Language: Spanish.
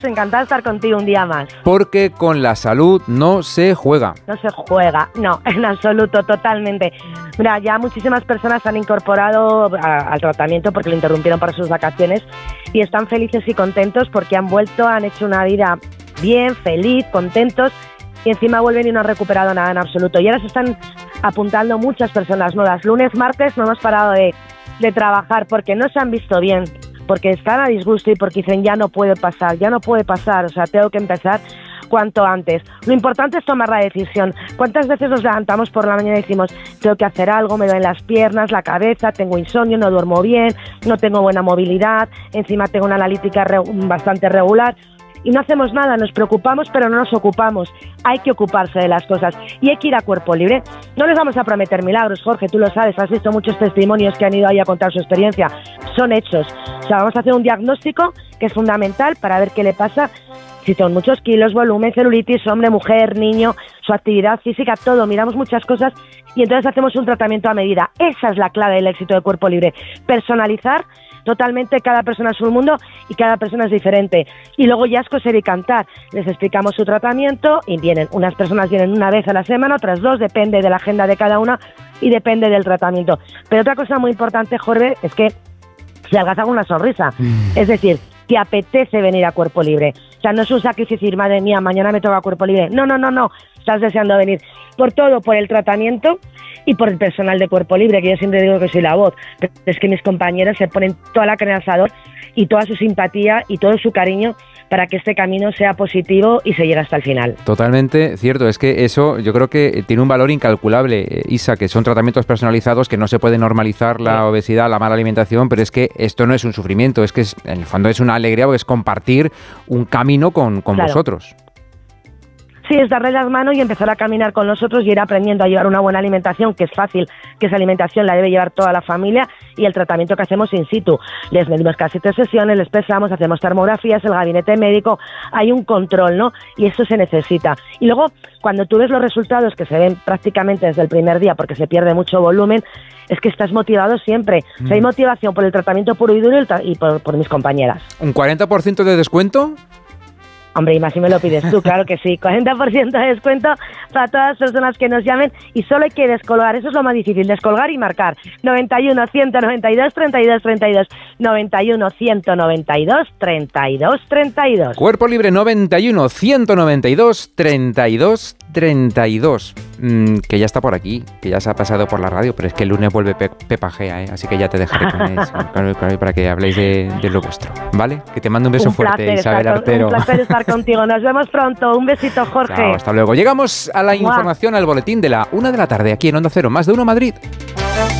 encantada de estar contigo un día más. Porque con la salud no se juega. No se juega, no, en absoluto, totalmente. Mira, ya muchísimas personas se han incorporado al tratamiento porque lo interrumpieron para sus vacaciones y están felices y contentos porque han vuelto, han hecho una vida bien, feliz, contentos y encima vuelven y no han recuperado nada en absoluto. Y ahora se están apuntando muchas personas nuevas. Lunes, martes no hemos parado de trabajar porque no se han visto bien, porque están a disgusto y porque dicen ya no puede pasar, o sea, tengo que empezar cuanto antes. Lo importante es tomar la decisión. ¿Cuántas veces nos levantamos por la mañana y decimos tengo que hacer algo, me duelen las piernas, la cabeza, tengo insomnio, no duermo bien, no tengo buena movilidad, encima tengo una analítica bastante regular? Y no hacemos nada, nos preocupamos pero no nos ocupamos. Hay que ocuparse de las cosas y hay que ir a cuerpo libre. No les vamos a prometer milagros, Jorge, tú lo sabes, has visto muchos testimonios que han ido ahí a contar su experiencia. Son hechos. O sea, vamos a hacer un diagnóstico que es fundamental para ver qué le pasa, si son muchos kilos, volumen, celulitis, hombre, mujer, niño, su actividad física, todo. Miramos muchas cosas y entonces hacemos un tratamiento a medida. Esa es la clave del éxito de Cuerpo Libre. Personalizar totalmente, cada persona es un mundo y cada persona es diferente. Y luego ya es coser y cantar. Les explicamos su tratamiento y unas personas vienen una vez a la semana, otras dos, depende de la agenda de cada una y depende del tratamiento. Pero otra cosa muy importante, Jorge, es que se algaza con una sonrisa. Es decir, te apetece venir a Cuerpo Libre. O sea, no es un sacrificio decir, madre mía, mañana me toca Cuerpo Libre. No. Estás deseando venir. Por todo, por el tratamiento y por el personal de Cuerpo Libre, que yo siempre digo que soy la voz. Pero es que mis compañeros se ponen toda la carne al asador y toda su simpatía y todo su cariño para que este camino sea positivo y se llegue hasta el final. Totalmente cierto, es que eso yo creo que tiene un valor incalculable, Isa, que son tratamientos personalizados, que no se puede normalizar la obesidad, la mala alimentación, pero es que esto no es un sufrimiento, es que en el fondo es una alegría, porque es compartir un camino con vosotros. Sí, es darle las manos y empezar a caminar con nosotros y ir aprendiendo a llevar una buena alimentación, que es fácil, que esa alimentación la debe llevar toda la familia, y el tratamiento que hacemos in situ. Les medimos casi 3 sesiones, les pesamos, hacemos termografías, el gabinete médico, hay un control, ¿no? Y eso se necesita. Y luego, cuando tú ves los resultados que se ven prácticamente desde el primer día, porque se pierde mucho volumen, es que estás motivado siempre. O sea, hay motivación por el tratamiento puro y duro y por mis compañeras. ¿Un 40% de descuento? Hombre, y más si me lo pides tú, claro que sí. 40% de descuento para todas las personas que nos llamen y solo hay que descolgar. Eso es lo más difícil, descolgar y marcar. 91 192 32 32. 91 192 32 32. Cuerpo Libre 91 192 32 32. Que ya está por aquí, que ya se ha pasado por la radio, pero es que el lunes vuelve Pepa Gea, así que ya te dejaré con él, para que habléis de lo vuestro, ¿vale? Que te mando un beso fuerte, Isabel Artero. Un placer estar contigo, nos vemos pronto, un besito, Jorge. Chao, hasta luego. Llegamos a la información, al boletín de la 1 de la tarde, aquí en Onda Cero, Más de Uno Madrid.